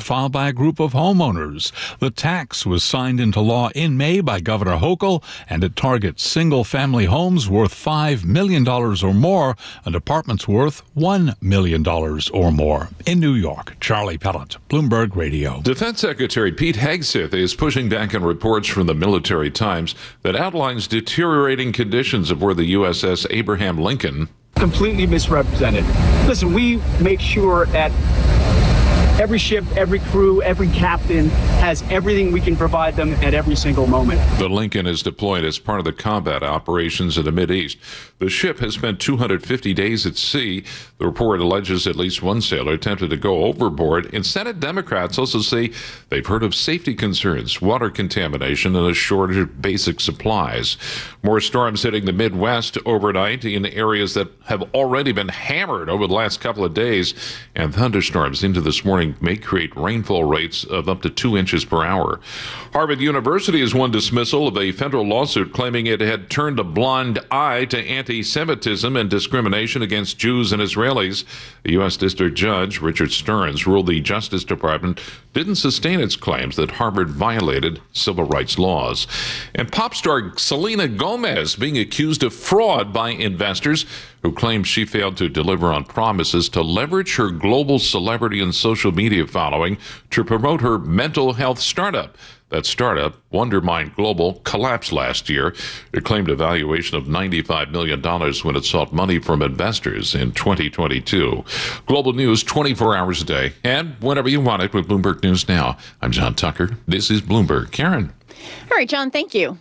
lawsuit filed by a group of homeowners. The tax was signed into law in May by Governor Hochul, and it targets single-family homes worth $5 million or more and apartments worth $1 million or more. In New York, Charlie Pellet, Bloomberg Radio. Defense Secretary Pete Hegseth is pushing back on reports from the Military Times that outlines deteriorating conditions aboard the USS Abraham Lincoln. Completely misrepresented. Listen, we make sure that every ship, every crew, every captain has everything we can provide them at every single moment. The Lincoln is deployed as part of the combat operations in the Mideast. The ship has spent 250 days at sea. The report alleges at least one sailor attempted to go overboard, and Senate Democrats also say they've heard of safety concerns, water contamination, and a shortage of basic supplies. More storms hitting the Midwest overnight in areas that have already been hammered over the last couple of days, and thunderstorms into this morning may create rainfall rates of up to 2 inches per hour. Harvard University has won dismissal of a federal lawsuit claiming it had turned a blind eye to anti-Semitism and discrimination against Jews and Israelis. The U.S. District Judge Richard Stearns ruled the Justice Department didn't sustain its claims that Harvard violated civil rights laws. And pop star Selena Gomez being accused of fraud by investors who claim she failed to deliver on promises to leverage her global celebrity and social media following to promote her mental health startup. That startup, Wondermind Global, collapsed last year. It claimed a valuation of $95 million when it sought money from investors in 2022. Global news 24 hours a day and whenever you want it with Bloomberg News Now. I'm John Tucker. This is Bloomberg. Karen. All right, John, thank you.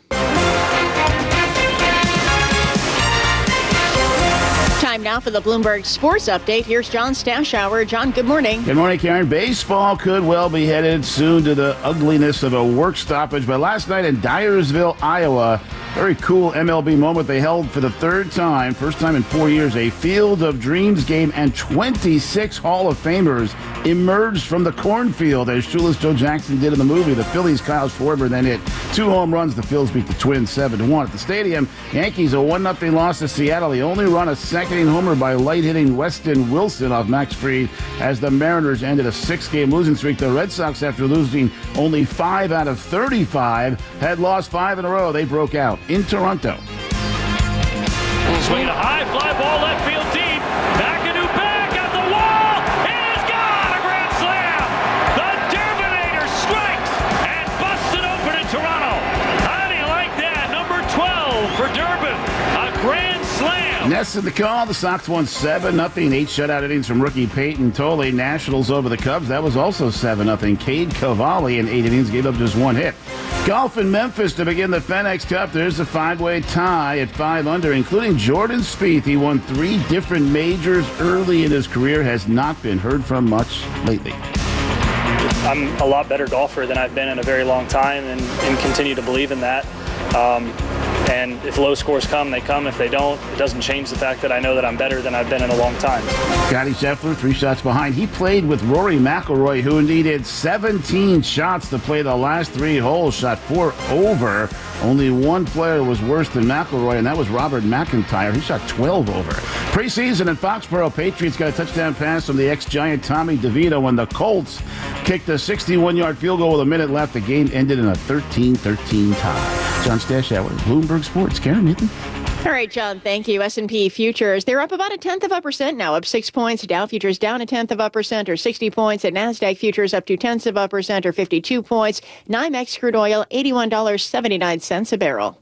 Time now for the Bloomberg Sports Update. Here's John Stashower. John, good morning. Good morning, Karen. Baseball could well be headed soon to the ugliness of a work stoppage. But last night in Dyersville, Iowa, very cool MLB moment. They held for the third time, first time in 4 years, a Field of Dreams game, and 26 Hall of Famers emerged from the cornfield, as Shoeless Joe Jackson did in the movie. The Phillies' Kyle Schwarber then hit 2 home runs. The Phils beat the Twins 7-1. At the stadium, Yankees a 1-0 loss to Seattle. The only run a second-inning homer by light-hitting Weston Wilson off Max Fried as the Mariners ended a 6-game losing streak. The Red Sox, after losing only 5 out of 35, had lost 5 in a row. They broke out in Toronto. Swing a high fly ball left field deep. McAdoo back at the wall. It is gone. A grand slam. The Terminator strikes and busts it open in Toronto. How do you like that? Number 12 for Durbin. A grand slam. Ness in the call. The Sox won 7-0. 8 shutout innings from rookie Peyton Tolle. Nationals over the Cubs. That was also 7-0. Cade Cavalli in 8 innings gave up just 1 hit. Golf in Memphis to begin the FedEx Cup. There's a 5-way tie at 5 under, including Jordan Spieth. He won 3 different majors early in his career, has not been heard from much lately. I'm a lot better golfer than I've been in a very long time, and continue to believe in that. And if low scores come, they come. If they don't, it doesn't change the fact that I know that I'm better than I've been in a long time. Scottie Scheffler, 3 shots behind. He played with Rory McIlroy, who needed 17 shots to play the last 3 holes, shot 4 over. Only one player was worse than McIlroy, and that was Robert McIntyre. He shot 12 over. Preseason in Foxborough, Patriots got a touchdown pass from the ex-Giant Tommy DeVito when the Colts kicked a 61-yard field goal with a minute left. The game ended in a 13-13 tie. John Stashower, Bloomberg Sports. Karen Newton. All right, John, thank you. S&P futures, they're up about 0.1% now, up 6 points. Dow futures down 0.1% or 60 points. And NASDAQ futures up 0.2% or 52 points. NYMEX crude oil, $81.79 a barrel.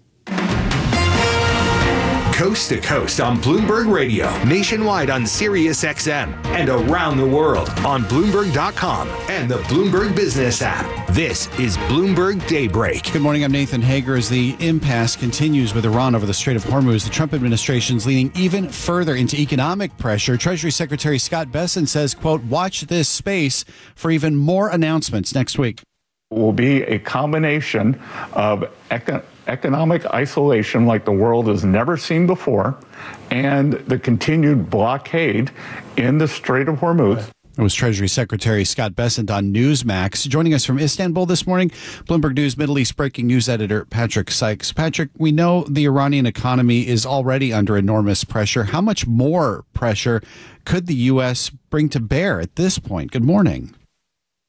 Coast to coast on Bloomberg Radio, nationwide on Sirius XM, and around the world on Bloomberg.com and the Bloomberg Business app. This is Bloomberg Daybreak. Good morning, I'm Nathan Hager. As the impasse continues with Iran over the Strait of Hormuz, the Trump administration's leaning even further into economic pressure. Treasury Secretary Scott Bessent says, quote, watch this space for even more announcements next week. Will be a combination of economic isolation like the world has never seen before and the continued blockade in the Strait of Hormuz. It was Treasury Secretary Scott Bessent on Newsmax. Joining us from Istanbul this morning, Bloomberg News Middle East breaking news editor Patrick Sykes. Patrick, we know the Iranian economy is already under enormous pressure. How much more pressure could the U.S. bring to bear at this point? Good morning.